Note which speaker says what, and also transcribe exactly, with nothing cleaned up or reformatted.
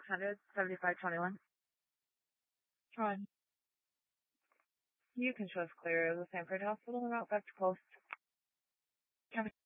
Speaker 1: hundred seventy-five twenty-one.
Speaker 2: Tron.
Speaker 1: You can show us clear of the Sanford Hospital and route back to Post.
Speaker 2: Kevin.